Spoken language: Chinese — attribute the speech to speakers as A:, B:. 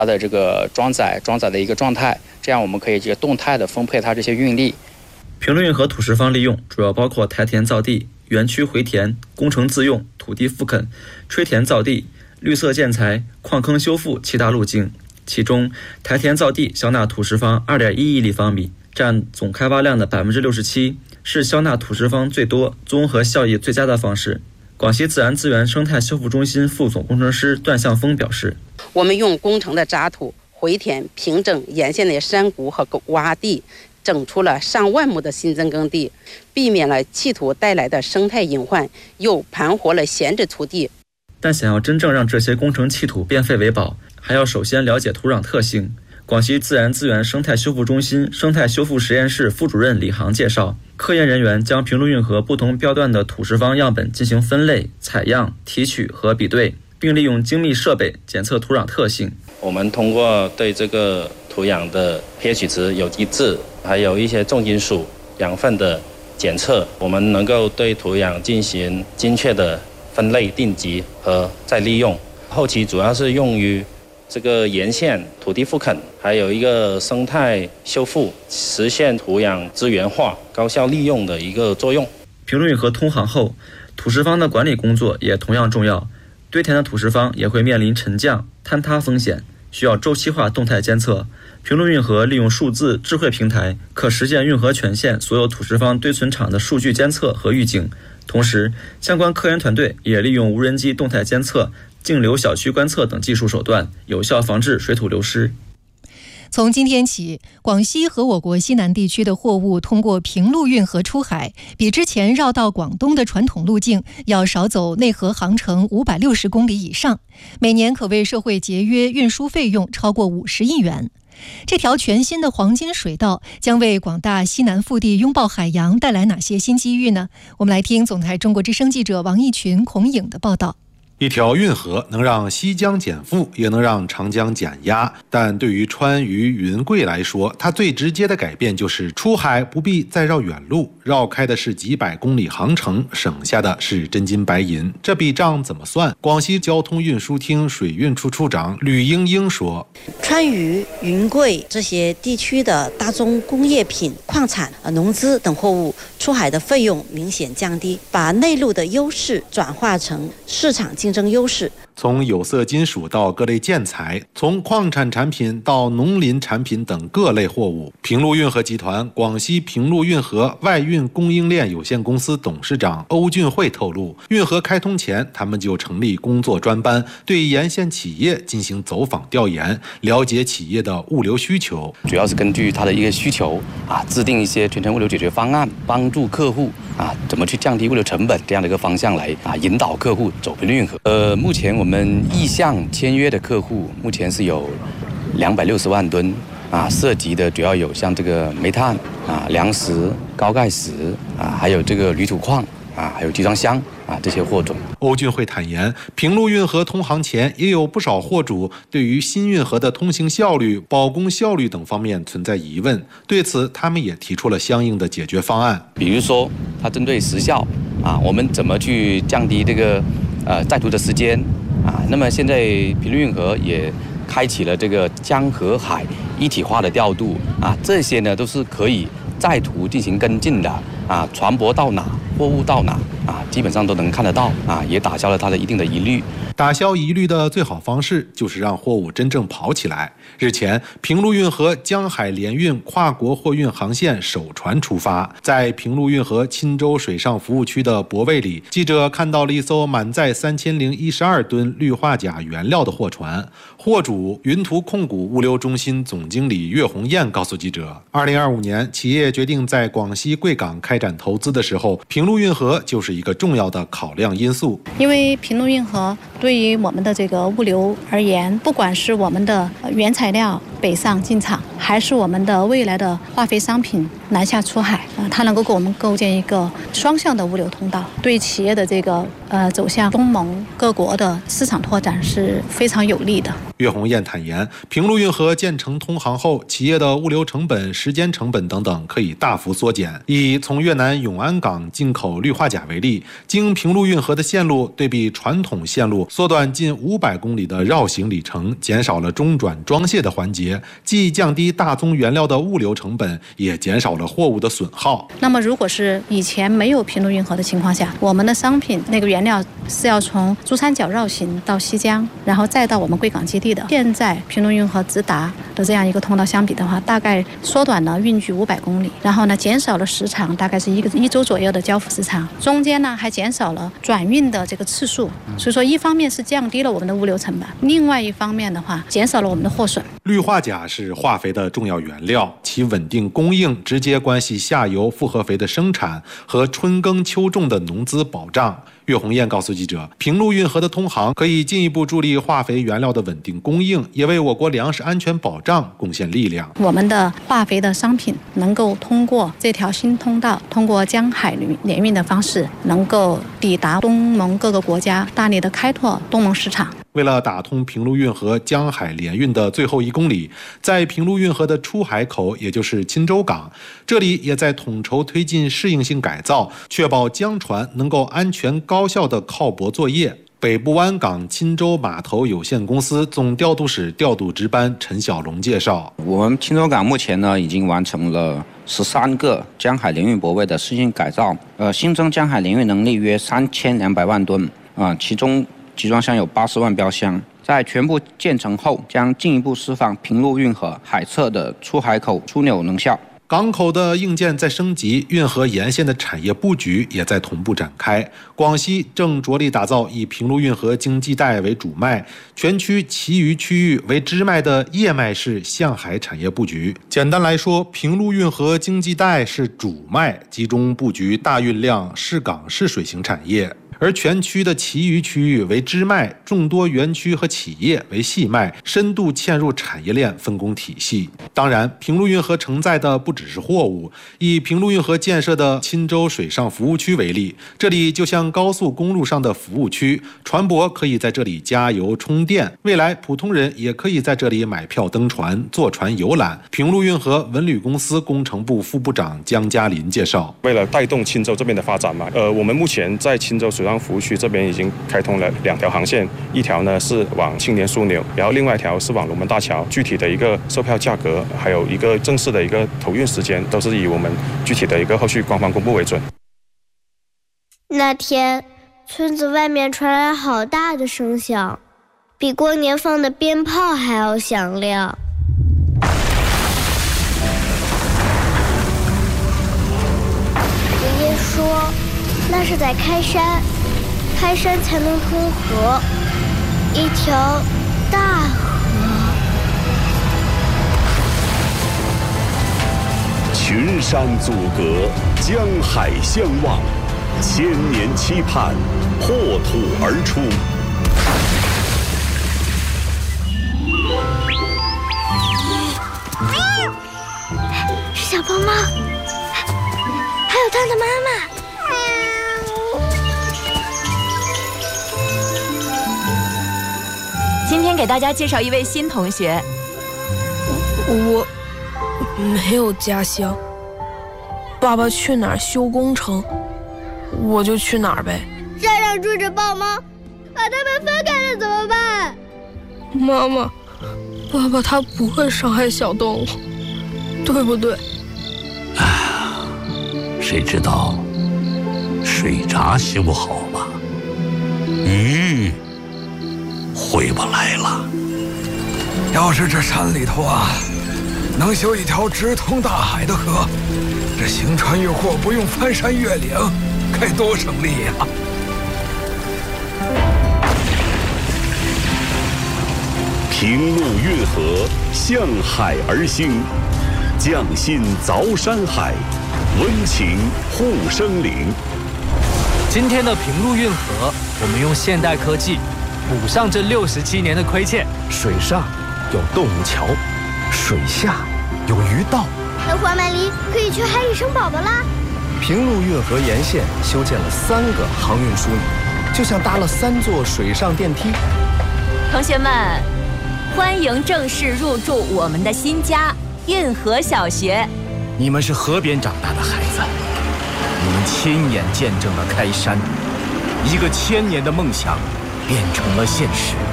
A: 它的这个装载的一个状态，这样我们可以这个动态的分配它这些运力。
B: 平陆运河土石方利用主要包括抬田造地、园区回填、工程自用、土地复垦、吹田造地、绿色建材、矿坑修复7大路径。其中，抬田造地消纳土石方2.1亿立方米，占总开挖量的67%，是消纳土石方最多、综合效益最佳的方式。广西自然资源生态修复中心副总工程师段向峰表示，
C: 我们用工程的渣土回填平整沿线的山谷和洼地，整出了上万亩的新增耕地，避免了弃土带来的生态隐患，又盘活了闲置土地。
B: 但想要真正让这些工程弃土变废为宝，还要首先了解土壤特性。广西自然资源生态修复中心生态修复实验室副主任李航介绍，科研人员将平陆运河不同标段的土石方样本进行分类、采样、提取和比对，并利用精密设备检测土壤特性。
D: 我们通过对这个土壤的 pH 值、有机质，还有一些重金属、养分的检测，我们能够对土壤进行精确的分类、定级和再利用。后期主要是用于这个沿线土地复垦，还有一个生态修复，实现土壤资源化、高效利用的一个作用。
B: 平陆运河通航后，土石方的管理工作也同样重要。堆填的土石方也会面临沉降、坍塌风险，需要周期化动态监测。平陆运河利用数字智慧平台，可实现运河全线所有土石方堆存场的数据监测和预警。同时，相关科研团队也利用无人机动态监测、径流小区观测等技术手段，有效防治水土流失。
E: 从今天起，广西和我国西南地区的货物通过平陆运河出海，比之前绕到广东的传统路径要少走内河航程560公里以上，每年可为社会节约运输费用超过50亿元。这条全新的黄金水道将为广大西南腹地拥抱海洋带来哪些新机遇呢？我们来听总台中国之声记者王义群、孔颖的报道。
F: 一条运河能让西江减负，也能让长江减压，但对于川渝云贵来说，它最直接的改变就是出海不必再绕远路，绕开的是几百公里航程，省下的是真金白银。这笔账怎么算？广西交通运输厅水运处处长吕英英说，
G: 川渝云贵这些地区的大宗工业品、矿产、农资等货物出海的费用明显降低，把内陆的优势转化成市场竞争优势。
F: 从有色金属到各类建材，从矿产产品到农林产品等各类货物，平陆运河集团广西平陆运河外运供应链有限公司董事长欧俊慧透露，运河开通前，他们就成立工作专班，对沿线企业进行走访调研，了解企业的物流需求，
A: 主要是根据它的一个需求制定一些全程物流解决方案，帮助客户怎么去降低物流成本这样的一个方向来引导客户走平陆运河。目前我们意向签约的客户目前是有260万吨涉及的主要有像这个煤炭粮食、高钙石还有这个铝土矿还有集装箱这些货种。
F: 欧俊慧坦言，平陆运河通航前也有不少货主对于新运河的通行效率、保供效率等方面存在疑问，对此他们也提出了相应的解决方案。
A: 比如说，它针对时效我们怎么去降低这个载途的时间那么现在平陆运河也开启了这个江河海一体化的调度这些呢都是可以载途进行跟进的船舶到哪，货物到哪基本上都能看得到也打消了它的一定的疑虑。
F: 打消疑虑的最好方式就是让货物真正跑起来。日前，平陆运河江海联运跨国货运航线首船出发，在平陆运河钦州水上服务区的泊位里，记者看到了一艘满载3012吨氯化钾原料的货船。货主云图控股物流中心总经理岳红艳告诉记者，2025年企业决定在广西贵港开展投资的时候，平陆运河就是一个重要的考量因素。
H: 因为平陆运河对于我们的这个物流而言，不管是我们的原材料北上进厂，还是我们的未来的化肥商品南下出海，它能够给我们构建一个双向的物流通道，对企业的这个走向东盟各国的市场拓展是非常有利的。
F: 岳鸿彦坦言，平陆运河建成通航后，企业的物流成本、时间成本等等可以大幅缩减。以从越南永安港进口氯化钾为例，经平陆运河的线路对比传统线路，缩短近500公里的绕行里程，减少了中转装卸的环节，既降低大宗原料的物流成本，也减少了货物的损耗。
H: 那么，如果是以前没有平陆运河的情况下，我们的商品那个原料是要从珠三角绕行到西江，然后再到我们贵港基地的。现在平陆运河直达的这样一个通道相比的话，大概缩短了运距500公里，然后呢，减少了时长，大概是一周左右的交付时长，中间呢还减少了转运的这个次数。所以说，一方面是降低了我们的物流成本，另外一方面的话，减少了我们的货损。
F: 氯化钾是化肥的重要原料，其稳定供应直接关系下游复合肥的生产和春耕秋种的农资保障。岳鸿彦告诉记者，平陆运河的通航可以进一步助力化肥原料的稳定供应，也为我国粮食安全保障贡献力量。
H: 我们的化肥的商品能够通过这条新通道，通过江海联运的方式，能够抵达东盟各个国家，大力的开拓东盟市场。
F: 为了打通平陆运河江海联运的最后1公里，在平陆运河的出海口，也就是钦州港，这里也在统筹推进适应性改造，确保江船能够安全高效的靠泊作业。北部湾港钦州码头有限公司总调度室调度值班陈小龙介绍，
I: 我们钦州港目前呢已经完成了13个江海联运泊位的适应改造，新增江海联运能力约3200万吨，其中集装箱有80万标箱，在全部建成后，将进一步释放平陆运河海侧的出海口枢纽能效。
F: 港口的硬件在升级，运河沿线的产业布局也在同步展开。广西正着力打造以平陆运河经济带为主脉，全区其余区域为支脉的叶脉式向海产业布局。简单来说，平陆运河经济带是主脉，集中布局大运量市港市水型产业。而全区的其余区域为支脉，众多园区和企业为细脉，深度嵌入产业链分工体系。当然，平陆运河承载的不只是货物。以平陆运河建设的钦州水上服务区为例，这里就像高速公路上的服务区，船舶可以在这里加油充电，未来普通人也可以在这里买票登船、坐船游览。平陆运河文旅公司工程部副部长江嘉林介绍，
J: 为了带动钦州这边的发展嘛，我们目前在钦州水上服务区这边已经开通了2条航线，一条呢是往青年枢纽，然后另外一条是往龙门大桥。具体的一个售票价格，还有一个正式的一个投运时间，都是以我们具体的一个后续官方公布为准。
K: 那天，村子外面传来好大的声响，比过年放的鞭炮还要响亮。爷爷说，那是在开山，开山才能通河，一条大河。
L: 群山阻隔，江海相望，1000年期盼，破土而出。
K: 是小猫猫，还有它的妈妈。
M: 今天给大家介绍一位新同学。
N: 我没有家乡，爸爸去哪儿修工程，我就去哪儿呗。
K: 山上住着豹猫，把它们分开了怎么办？
N: 妈妈，爸爸他不会伤害小动物，对不对？
O: 谁知道水闸修不好吧，鱼回不来了。
P: 要是这山里头能修一条直通大海的河，这行船运货不用翻山越岭，该多省力呀！
L: 平陆运河向海而兴，匠心凿山海，温情护生灵。
Q: 今天的平陆运河，我们用现代科技补上这67年的亏欠。
R: 水上有动物桥，水下有鱼道。
K: 那黄曼梨可以去海里生宝宝啦。
R: 平陆运河沿线修建了3个航运枢纽，就像搭了3座水上电梯。
M: 同学们， 欢迎正式入住我们的新家运河小学。
R: 你们是河边长大的孩子，你们亲眼见证了开山，一个1000年的梦想变成了现实。